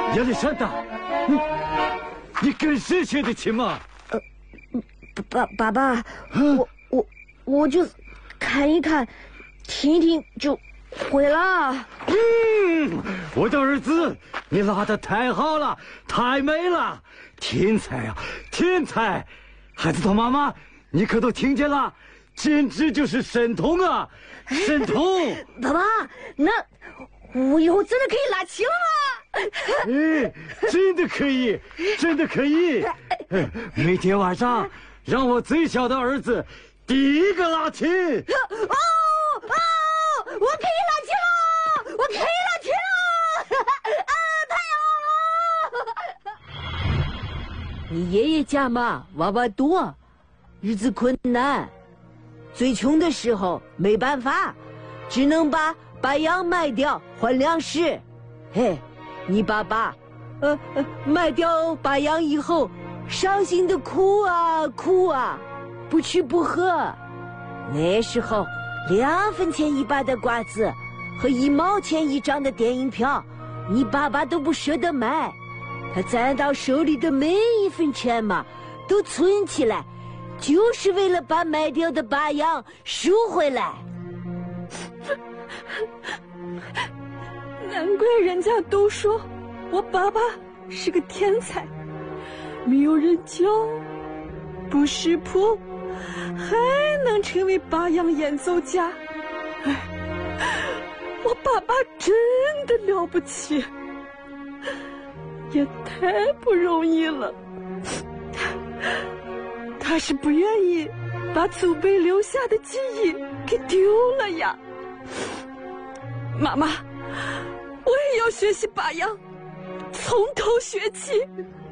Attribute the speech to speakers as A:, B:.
A: 亚历山大，你跟谁学的琴嘛？
B: 爸爸，我就看一看，听一听就会了。
A: 我的儿子，你拉得太好了，太美了，天才啊，天才！孩子他妈妈，你可都听见了，简直就是神童啊，神童！
B: 爸爸，那我以后真的可以拉琴了吗？
A: 真的可以，真的可以！每天晚上，让我最小的儿子第一个拉琴。
B: 我可以拉琴了！我可以拉琴了！太好了！
C: 你爷爷家嘛，娃娃多，日子困难，最穷的时候没办法，只能把羊卖掉换粮食。嘿，你爸爸，卖掉把羊以后，伤心的哭啊哭啊，不吃不喝。那时候2分钱一把的瓜子和1毛钱一张的电影票，你爸爸都不舍得买。他攒到手里的每一分钱嘛，都存起来，就是为了把卖掉的把羊赎回来。
D: 难怪人家都说我爸爸是个天才，没有人教，不识谱，还能成为把羊演奏家。我爸爸真的了不起，也太不容易了。他是不愿意把祖辈留下的记忆给丢了呀。妈妈，我也要学习把羊，从头学起。